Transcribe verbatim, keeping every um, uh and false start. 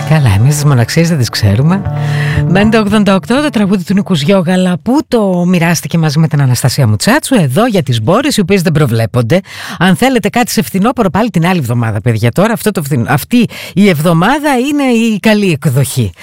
Καλά, εμείς τις μοναξίες δεν τις ξέρουμε. Μέντε ογδόντα οκτώ, το τραγούδι του Νίκου Γιώγαλα που το μοιράστηκε μαζί με την Αναστασία Μουτσάτσου εδώ για τις μπόρες οι οποίες δεν προβλέπονται. Αν θέλετε κάτι σε φθινόπωρο πάλι την άλλη εβδομάδα, παιδιά. Τώρα αυτό το φθινό, αυτή η εβδομάδα είναι η καλή εκδοχή.